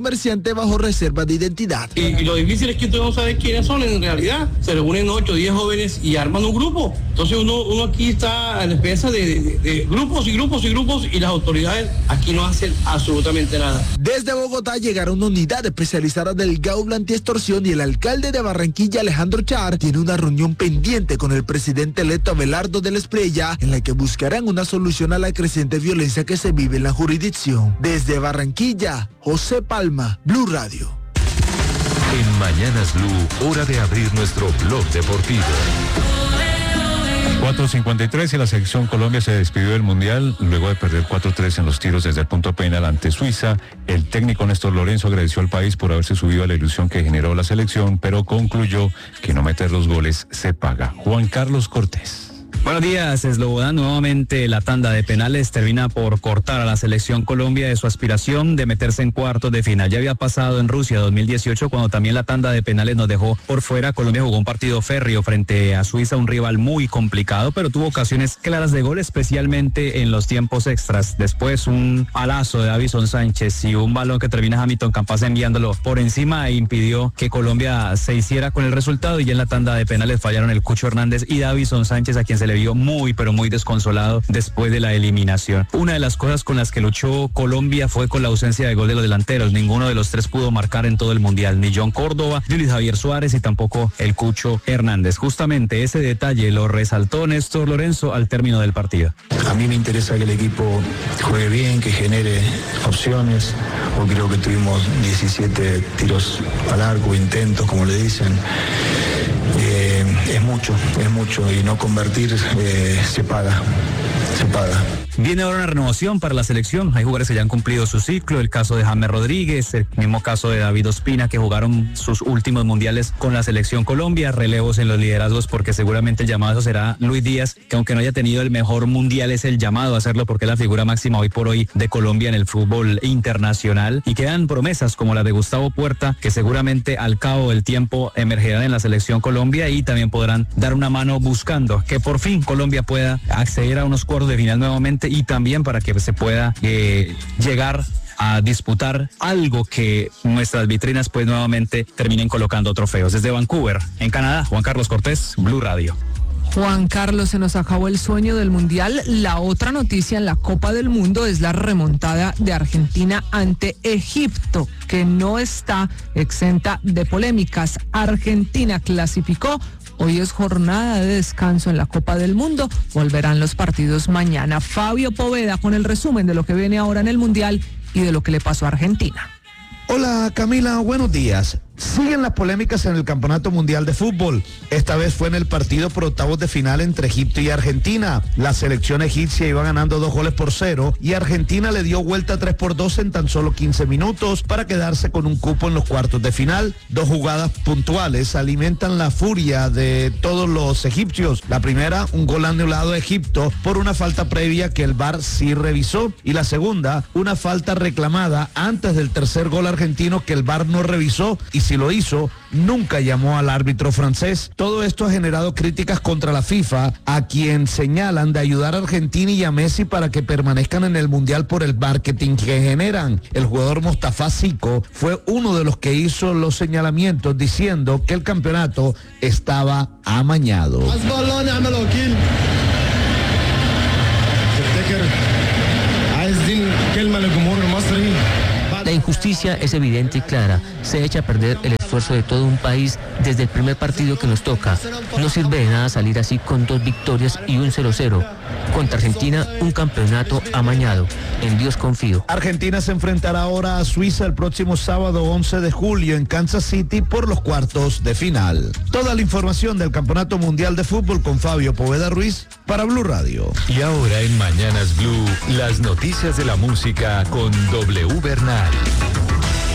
comerciante bajo reserva de identidad. Y lo difícil es que tú no sabes quiénes son en realidad. Se reúnen 8 o 10 jóvenes y arman un grupo. Entonces uno aquí está a la espesa de grupos y las autoridades aquí no hacen absolutamente nada. Desde Bogotá llegaron una unidad especializada del GAUL antiextorsión y el alcalde de Barranquilla, Alejandro Char, tiene una reunión pendiente con el presidente electo Abelardo del Espriella en la que buscarán una solución a la creciente violencia que se vive en la jurisdicción. Desde Barranquilla, José Palma, Blue Radio. En Mañanas Blue, hora de abrir nuestro blog deportivo. 4:53 y la selección Colombia se despidió del Mundial luego de perder 4-3 en los tiros desde el punto penal ante Suiza. El técnico Néstor Lorenzo agradeció al país por haberse subido a la ilusión que generó la selección, pero concluyó que no meter los goles se paga. Juan Carlos Cortés. Buenos días, Slobodan. Nuevamente la tanda de penales termina por cortar a la selección Colombia de su aspiración de meterse en cuartos de final. Ya había pasado en Rusia 2018 cuando también la tanda de penales nos dejó por fuera. Colombia jugó un partido férreo frente a Suiza, un rival muy complicado, pero tuvo ocasiones claras de gol, especialmente en los tiempos extras. Después un palazo de Davison Sánchez y un balón que termina Hamilton Campas enviándolo por encima e impidió que Colombia se hiciera con el resultado, y ya en la tanda de penales fallaron el Cucho Hernández y Davison Sánchez, a quien se le vio muy pero muy desconsolado después de la eliminación. Una de las cosas con las que luchó Colombia fue con la ausencia de gol de los delanteros. Ninguno de los tres pudo marcar en todo el Mundial, ni John Córdoba, ni Luis Javier Suárez y tampoco el Cucho Hernández. Justamente ese detalle lo resaltó Néstor Lorenzo al término del partido. A mí me interesa que el equipo juegue bien, que genere opciones. Hoy creo que tuvimos 17 tiros al arco, intentos, como le dicen. Es mucho y no convertir se paga. Viene ahora una renovación para la selección. Hay jugadores que ya han cumplido su ciclo. El caso de James Rodríguez, el mismo caso de David Ospina, que jugaron sus últimos mundiales con la selección Colombia. Relevos en los liderazgos, porque seguramente el llamado será Luis Díaz, que aunque no haya tenido el mejor mundial, es el llamado a hacerlo porque es la figura máxima hoy por hoy de Colombia en el fútbol internacional. Y quedan promesas como la de Gustavo Puerta, que seguramente al cabo del tiempo emergerán en la selección Colombia y también podrán dar una mano buscando que por fin Colombia pueda acceder a unos cuartos de final nuevamente, y también para que se pueda llegar a disputar algo que nuestras vitrinas pues nuevamente terminen colocando trofeos. Desde Vancouver, en Canadá, Juan Carlos Cortés, Blue Radio. Juan Carlos, se nos acabó el sueño del Mundial. La otra noticia en la Copa del Mundo es la remontada de Argentina ante Egipto, que no está exenta de polémicas. Argentina clasificó. Hoy es jornada de descanso en la Copa del Mundo. Volverán los partidos mañana. Fabio Poveda con el resumen de lo que viene ahora en el Mundial y de lo que le pasó a Argentina. Hola Camila, buenos días. Siguen las polémicas en el Campeonato Mundial de Fútbol. Esta vez fue en el partido por octavos de final entre Egipto y Argentina. La selección egipcia iba ganando 2-0 y Argentina le dio vuelta 3-2 en tan solo 15 minutos para quedarse con un cupo en los cuartos de final. Dos jugadas puntuales alimentan la furia de todos los egipcios. La primera, un gol anulado a Egipto por una falta previa que el VAR sí revisó. Y la segunda, una falta reclamada antes del tercer gol argentino que el VAR no revisó, y si lo hizo, nunca llamó al árbitro francés. Todo esto ha generado críticas contra la FIFA, a quien señalan de ayudar a Argentina y a Messi para que permanezcan en el Mundial por el marketing que generan. El jugador Mostafa Zico fue uno de los que hizo los señalamientos, diciendo que el campeonato estaba amañado. La injusticia es evidente y clara. Se echa a perder el esfuerzo de todo un país desde el primer partido que nos toca. No sirve de nada salir así con 2 victorias y un 0-0. Contra Argentina, un campeonato amañado. En Dios confío. Argentina se enfrentará ahora a Suiza el próximo sábado 11 de julio en Kansas City por los cuartos de final. Toda la información del Campeonato Mundial de Fútbol con Fabio Poveda Ruiz para Blue Radio. Y ahora en Mañanas Blue, las noticias de la música con W Bernal.